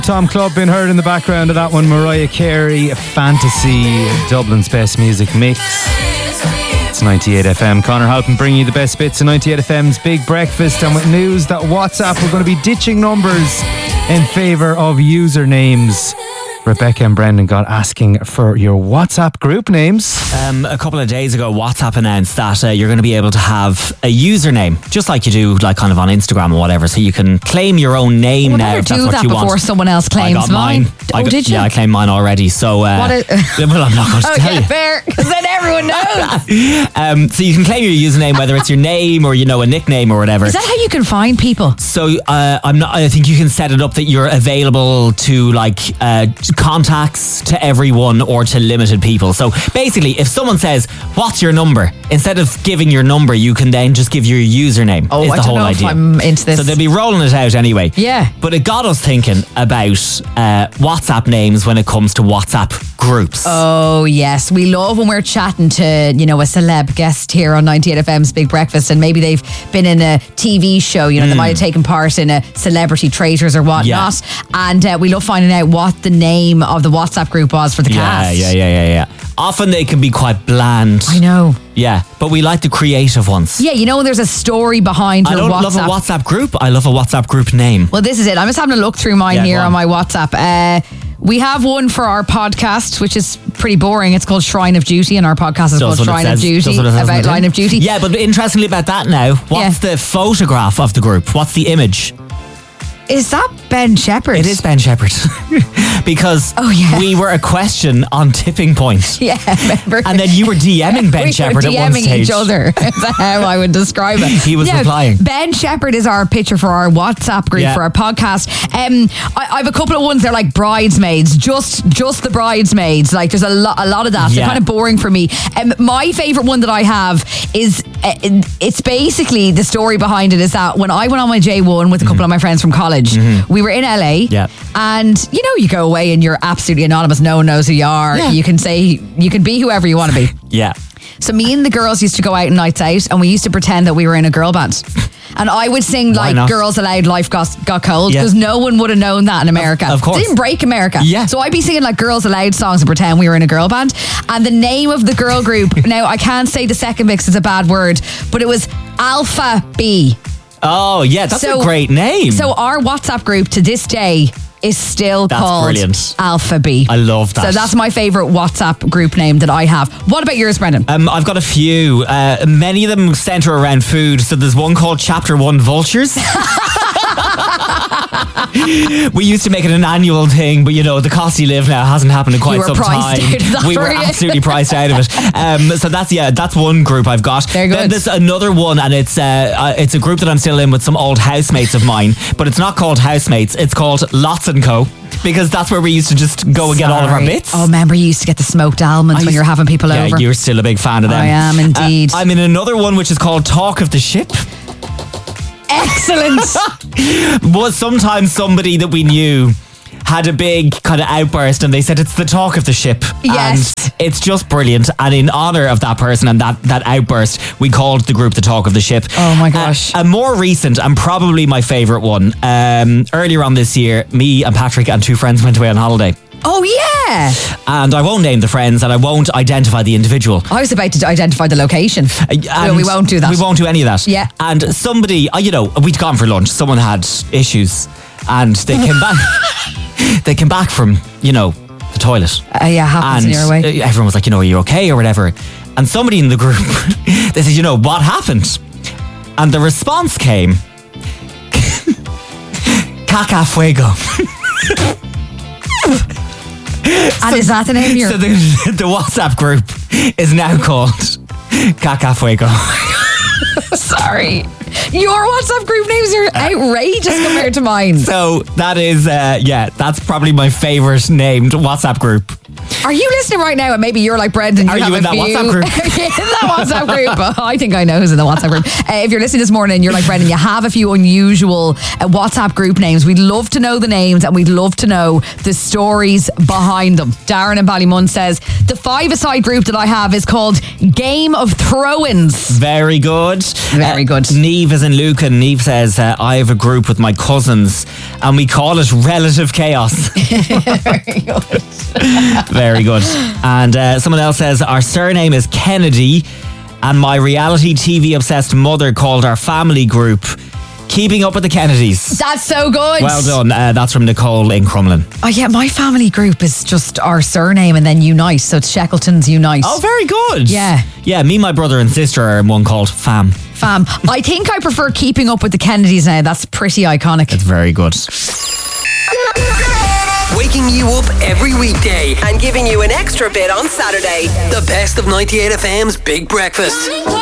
Tom Club being heard in the background of that one. Mariah Carey, Fantasy, Dublin's best music mix. It's 98 FM. Connor Halpin bringing you the best bits of 98 FM's Big Breakfast. And with news that WhatsApp are going to be ditching numbers in favour of usernames. Rebecca and Brendan got asking for your WhatsApp group names. A couple of days ago, WhatsApp announced that you're going to be able to have a username, just like you do, like kind of on Instagram or whatever. So you can claim your own name now. If that's what you want. Before someone else claims I got mine. Did you? Yeah, I claimed mine already. So, well, I'm not going to tell you. Fair, because then everyone knows. So you can claim your username, whether it's your name or a nickname or whatever. Is that how you can find people? So I think you can set it up that you're available to contacts to everyone or to limited people. So basically, if someone says, "What's your number?" instead of giving your number, you can then just give your username. Oh, is I the don't whole know idea. if I'm into this. So they'll be rolling it out anyway. Yeah. But it got us thinking about WhatsApp names when it comes to WhatsApp groups. Oh, yes. We love when we're chatting to, a celeb guest here on 98 FM's Big Breakfast, and maybe they've been in a TV show, they might have taken part in a Celebrity Traitors or whatnot. Yeah. And we love finding out what the name of the WhatsApp group was for the cast. Yeah. Often they can be quite bland. I know. Yeah, but we like the creative ones. Yeah, there's a story behind your WhatsApp. I don't love a WhatsApp group. I love a WhatsApp group name. Well, this is it. I'm just having a look through mine here on my WhatsApp. We have one for our podcast, which is pretty boring. It's called Shrine of Duty, and our podcast is called Shrine of Duty, about Line of Duty. Yeah, but interestingly about that now, what's the photograph of the group? What's the image? Is that Ben Shepherd? It is Ben Shepherd. Because we were a question on Tipping Point. Yeah, remember? And then you were DMing Ben Shepherd at one stage. DMing each other. That's how I would describe it. He was replying. Ben Shepherd is our picture for our WhatsApp group for our podcast. I have a couple of ones. They're like bridesmaids, just the bridesmaids. Like there's a lot of that. So they're kind of boring for me. My favourite one that I have is it's basically the story behind it is that when I went on my J1 with a couple of my friends from college, we were in LA, and you go away and you're absolutely anonymous. No one knows who you are. You can be whoever you want to be. Yeah. So me and the girls used to go out on nights out, and we used to pretend that we were in a girl band. And I would sing Girls Aloud, Life Got Cold, because no one would have known that in America. Of course. It didn't break America. Yeah. So I'd be singing Girls Aloud songs and pretend we were in a girl band. And the name of the girl group, now I can't say the second bit because it's a bad word, but it was Alpha B. Oh, yeah, that's a great name. So our WhatsApp group to this day is still called brilliant. Alpha B. I love that. So that's my favourite WhatsApp group name that I have. What about yours, Brendan? I've got a few. Many of them centre around food. So there's one called Chapter 1 Vultures. We used to make it an annual thing, but the cost you live now hasn't happened in quite some time. We were absolutely priced out of it. So that's one group I've got. Very good. Then there's another one, and it's a group that I'm still in with some old housemates of mine, but it's not called housemates. It's called Lots and Co. Because that's where we used to just go and get all of our bits. Oh, remember you used to get the smoked almonds when you're having people over? Yeah, you're still a big fan of them. I am indeed. I'm in another one which is called Talk of the Ship. Excellent. Was sometimes somebody that we knew had a big kind of outburst and they said it's the talk of the ship. Yes. And it's just brilliant. And in honour of that person and that outburst, we called the group the talk of the ship. Oh my gosh. A more recent and probably my favourite one. Earlier on this year, me and Patrick and two friends went away on holiday. Oh, yeah. And I won't name the friends and I won't identify the individual. I was about to identify the location. No, we won't do that. We won't do any of that. Yeah. And somebody, we'd gone for lunch. Someone had issues and they came back. They came back from, the toilet. Happens in your way. Everyone was like, are you okay or whatever? And somebody in the group, they said, what happened? And the response came, Caca Fuego. And is that the name of your... So the WhatsApp group is now called Caca Fuego. Sorry. Your WhatsApp group names are outrageous compared to mine. So that is, that's probably my favourite named WhatsApp group. Are you listening right now? And maybe you're like Brendan. Are you in that WhatsApp group? In that WhatsApp group. I think I know who's in the WhatsApp group. If you're listening this morning and you're like Brendan, you have a few unusual WhatsApp group names. We'd love to know the names and we'd love to know the stories behind them. Darren in Ballymun says, the five-a-side group that I have is called Game of Throw-ins. Very good. Very good. Neve is in Lucan. Neve says, I have a group with my cousins and we call it Relative Chaos. Very good. Very good. And someone else says, our surname is Kennedy and my reality TV obsessed mother called our family group Keeping Up with the Kennedys. That's so good. Well done. That's from Nicole in Crumlin. Oh yeah, my family group is just our surname and then Unite, so it's Shackleton's Unite. Oh, very good. Yeah. Yeah, me, my brother and sister are in one called Fam. I think I prefer Keeping Up with the Kennedys now. That's pretty iconic. It's very good. Waking you up every weekday and giving you an extra bit on Saturday. The best of 98 FM's Big Breakfast.